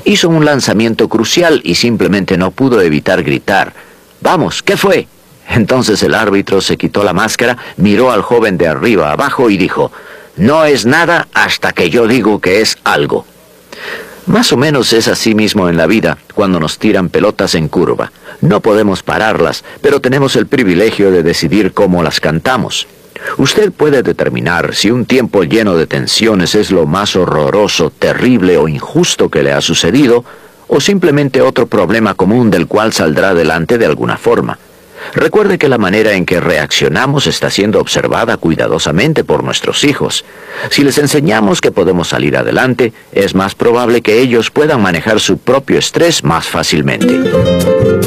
Hizo un lanzamiento crucial y simplemente no pudo evitar gritar: «¡Vamos! ¿Qué fue?». Entonces el árbitro se quitó la máscara, miró al joven de arriba abajo y dijo: «No es nada hasta que yo digo que es algo». Más o menos es así mismo en la vida, cuando nos tiran pelotas en curva. No podemos pararlas, pero tenemos el privilegio de decidir cómo las cantamos. Usted puede determinar si un tiempo lleno de tensiones es lo más horroroso, terrible o injusto que le ha sucedido, o simplemente otro problema común del cual saldrá adelante de alguna forma. Recuerde que la manera en que reaccionamos está siendo observada cuidadosamente por nuestros hijos. Si les enseñamos que podemos salir adelante, es más probable que ellos puedan manejar su propio estrés más fácilmente.